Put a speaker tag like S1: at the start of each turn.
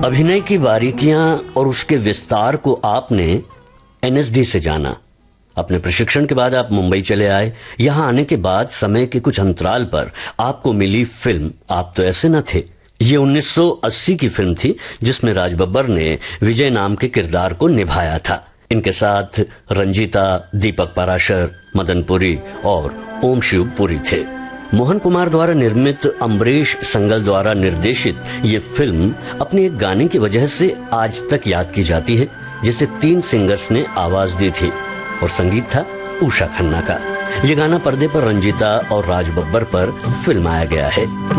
S1: अभिनय की बारीकियां और उसके विस्तार को आपने एनएसडी से जाना। अपने प्रशिक्षण के बाद आप मुंबई चले आए। यहां आने के बाद समय के कुछ अंतराल पर आपको मिली फिल्म आप तो ऐसे न थे। ये 1980 की फिल्म थी जिसमें राज बब्बर ने विजय नाम के किरदार को निभाया था। इनके साथ रंजीता, दीपक पाराशर, मदन पुरी और ओम शिव पुरी थे। मोहन कुमार द्वारा निर्मित, अम्बरीश संगल द्वारा निर्देशित ये फिल्म अपने एक गाने की वजह से आज तक याद की जाती है, जिसे 3 सिंगर्स ने आवाज दी थी और संगीत था उषा खन्ना का। ये गाना पर्दे पर रंजीता और राज बब्बर पर फिल्माया गया है।